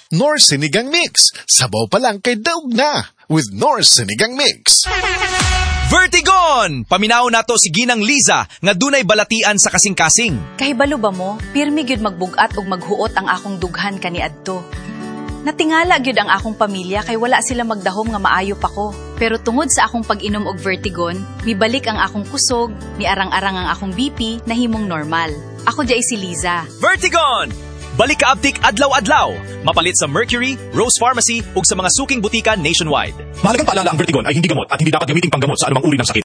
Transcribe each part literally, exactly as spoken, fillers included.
Nor Sinigang Mix. Sabaw pa lang kay daog na with Nor Sinigang Mix. Vertigon! Paminaw nato si Ginang Liza nga dunay balatian sa kasing-kasing. Kahibalo ba mo, pirmi gyud magbugat og maghuot ang akong dughan kaniadto. Natingala gyud ang akong pamilya kay wala sila magdahom nga maayo pa ko. Pero tungod sa akong pag-inom og Vertigon, mibalik ang akong kusog, miarang-arang ang akong B P na himong normal. Ako jay si Liza. Vertigon! Balik ka aptik adlaw-adlaw. Mapalit sa Mercury, Rose Pharmacy ug sa mga suking butika nationwide. Mahalagang paalala ang Vertigon ay hindi gamot at hindi dapat gamiting panggamot sa anumang uri ng sakit.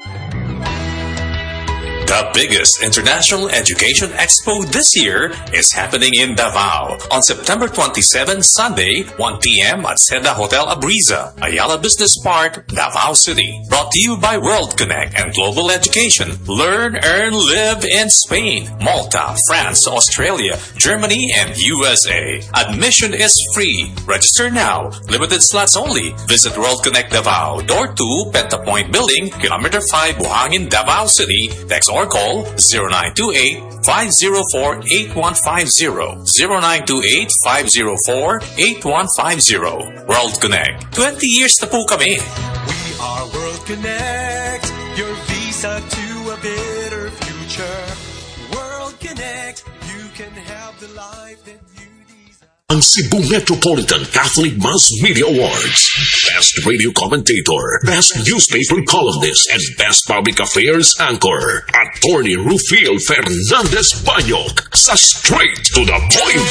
The biggest international education expo this year is happening in Davao on September twenty-seventh, Sunday, one p.m. at Seda Hotel Abriza, Ayala Business Park, Davao City. Brought to you by World Connect and Global Education. Learn, earn, live in Spain, Malta, France, Australia, Germany, and U S A. Admission is free. Register now. Limited slots only. Visit World Connect Davao, Door two, Pentapoint Building, Kilometer five, Buhangin, Davao City. Text or call zero nine two eight, five zero four, eight one five zero, zero nine two eight, five zero four, eight one five zero. World Connect. twenty years na po kami. We are World Connect, your visa to a better future. World Connect, you can have the life that you desire. Ang Cebu Metropolitan Catholic Mass Media Awards. Best Radio Commentator, Best Newspaper Columnist, and Best Public Affairs Anchor. Attorney Rufil Fernandez Banyok sa Straight to the Point.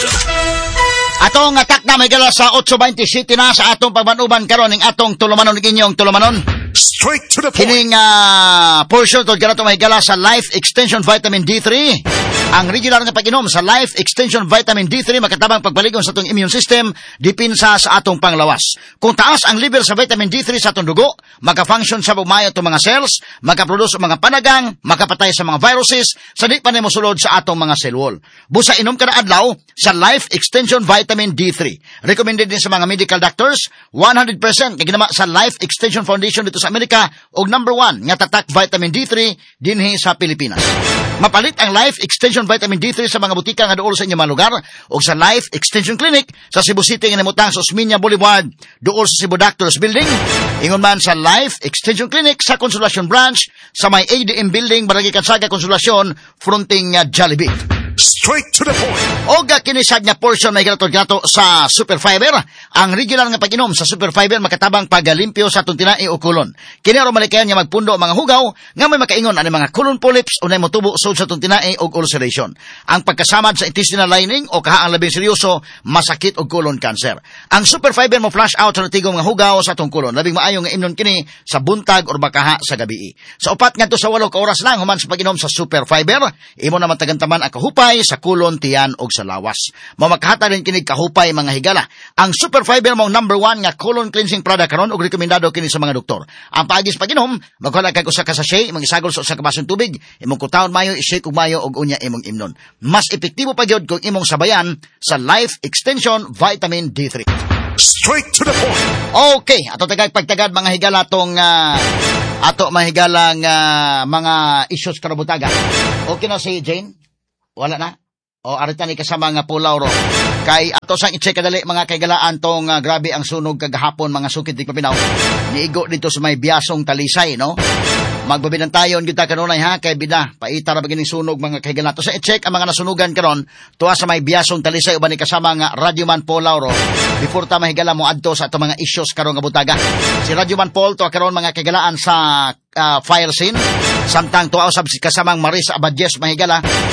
Atong atak na may gala sa eight twenty-seven na sa atong pagmanuban karon ning atong tulumanon ning inyong tulumanon. Straight to the point. Kining uh, portion to gala to may gala sa Life Extension Vitamin D three. Ang regular nga pag-inom sa Life Extension Vitamin D three makatabang pagbaligon sa atong immune system dipinsa sa atong panglawas. Kung taas ang level sa vitamin D three sa atong dugo, maka-function sa bumayo atong mga cells, maka-produce mga panagang, makapatay sa mga viruses, sa di pa na mosulod sa atong mga cell wall. Busa inom kada adlaw sa Life Extension Vitamin D three. Recommended din sa mga medical doctors, one hundred percent kay ginama sa Life Extension Foundation dito sa Amerika og number one nga tatak vitamin D three dinhi sa Pilipinas. Mapalit ang Life Extension Vitamin D three sa mga butika nga duol sa inyong mga lugar o sa Life Extension Clinic sa Cebu City nga namutang sa Osmeña Boulevard duol sa Cebu Doctors Building. Ingon man sa Life Extension Clinic sa Consolacion Branch sa may A D M Building, Barangay Kansaga, Consolacion, fronting uh, Jollibee. Straight to the point. Oga kinisad nga portion may ganato-ganato sa Super Fiber. Ang regular nga pag-inom sa Super Fiber makatabang pagalimpyo sa atong tinai o kulon. Kini ro malikayan nga magpundo ang mga hugaw nga may makaingon ani mga colon polyps o nay motubo sud sa atong tinai og ulceration. Ang pagkasamad sa intestinal lining o kahaang labing seryoso masakit og colon cancer. Ang Super Fiber mo flush out sa natigong nga hugaw sa atong kulon. Labing maayo nga imnon kini sa buntag or bakaha sa gabii. Sa upat ngadto sa walo ka oras lang human sa pag-inom sa Super Fiber, imo na matagantaman ang kahupay sa kulon, tiyan og sa lawas. Mamakahata rin kinig kahupay mga higala. Ang Super Fiber mong number one nga colon cleansing product karon og rekomendado kini sa mga doktor. Ang paagis pag-inom, maghala kag usa ka sachet, imong isagol sa usa ka basong tubig, imong kutahon mayo, i-shake og mayo og unya imong imnon. Mas epektibo pa gyud kung imong sabayan sa Life Extension Vitamin D three. Straight to the point. Okay, ato tagag pagtagad mga higala tong uh, ato mahigala nga uh, mga issues karabutaga. Okay na si Jane? Wala na? O arita ni kasama nga pulaw ro. Kay ato sang i-check kadali mga kaigalaan tong uh, grabe ang sunog kagahapon mga sukid di papinaw. Niigo dito sa may Biasong Talisay, no? Magbabinantayon kita kanunay ha kay bida paita ra bagining sunog mga kaigalaan. To sa i-check ang mga nasunugan karon tuwa sa may Biasong Talisay uban ni kasama nga Radyoman Paul Lauro. Before ta mahigala mo adto sa ato mga issues karon nga butaga. Si Radyoman Paul to karon mga kaigalaan sa uh, fire scene samtang tuwa usab si kasamang Maris Abadjes mahigala